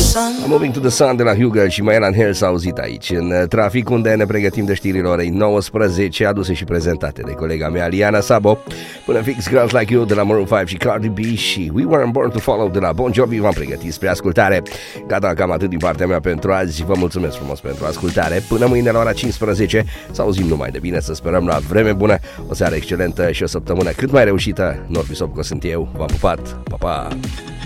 Moving to the Sun de la Hugo și Mylan Hill s-a auzit aici în trafic, unde ne pregătim de știrile orei 19, aduse și prezentate de colega mea Liana Sabo. Până fix Girls Like You de la Maroon 5 și Cardi B și We Weren't Born to Follow de la Bon Jovi v-am pregătit spre ascultare. Gata, cam atât din partea mea pentru azi. Vă mulțumesc frumos pentru ascultare. Până mâine la ora 15 să auzim numai de bine, să sperăm la vreme bună, o seară excelentă și o săptămână cât mai reușită. Norbi Sobco sunt eu, v-am pupat, pa, pa!